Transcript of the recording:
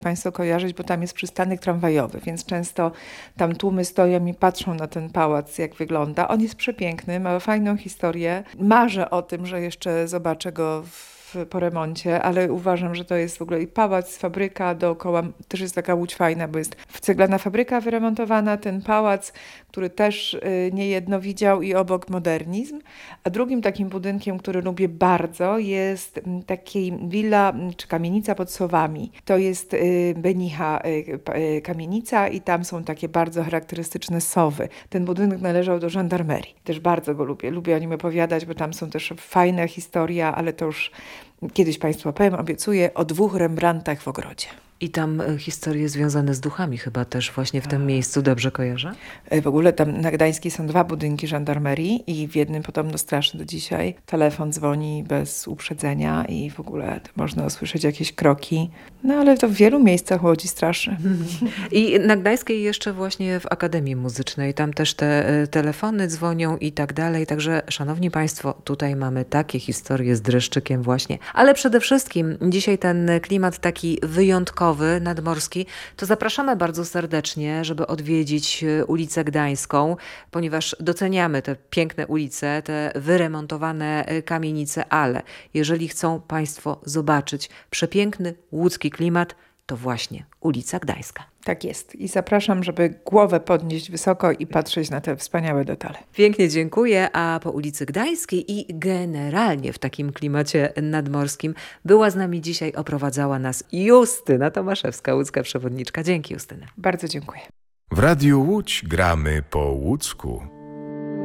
Państwo kojarzyć, bo tam jest przystanek tramwajowy, więc często tam tłumy stoją i patrzą na ten pałac, jak wygląda. On jest przepiękny, ma fajną historię. Marzę o tym, że jeszcze zobaczę go po remoncie, ale uważam, że to jest w ogóle i pałac, fabryka dookoła, też jest taka Łódź fajna, bo jest ceglana fabryka wyremontowana, ten pałac, który też niejedno widział i obok modernizm. A drugim takim budynkiem, który lubię bardzo, jest taki willa czy kamienica pod Sowami. To jest Benicha kamienica i tam są takie bardzo charakterystyczne sowy. Ten budynek należał do żandarmerii. Też bardzo go lubię. Lubię o nim opowiadać, bo tam są też fajne historie, ale to już kiedyś Państwu opowiem, obiecuję, o 2 Rembrandtach w ogrodzie. I tam historie związane z duchami chyba też właśnie w tym miejscu, dobrze kojarzę? W ogóle tam na Gdańskiej są 2 budynki żandarmerii i w jednym podobno straszny do dzisiaj. Telefon dzwoni bez uprzedzenia i w ogóle można usłyszeć jakieś kroki. No ale to w wielu miejscach Łodzi straszy. I na Gdańskiej jeszcze właśnie w Akademii Muzycznej, tam też te telefony dzwonią i tak dalej. Także szanowni Państwo, tutaj mamy takie historie z dreszczykiem właśnie. Ale przede wszystkim dzisiaj ten klimat taki wyjątkowy, nadmorski, to zapraszamy bardzo serdecznie, żeby odwiedzić ulicę Gdańską, ponieważ doceniamy te piękne ulice, te wyremontowane kamienice, ale jeżeli chcą Państwo zobaczyć przepiękny łódzki klimat, to właśnie ulica Gdańska. Tak jest. I zapraszam, żeby głowę podnieść wysoko i patrzeć na te wspaniałe detale. Pięknie dziękuję, a po ulicy Gdańskiej i generalnie w takim klimacie nadmorskim była z nami dzisiaj, oprowadzała nas Justyna Tomaszewska, łódzka przewodniczka. Dzięki, Justyna. Bardzo dziękuję. W Radiu Łódź gramy po łódzku.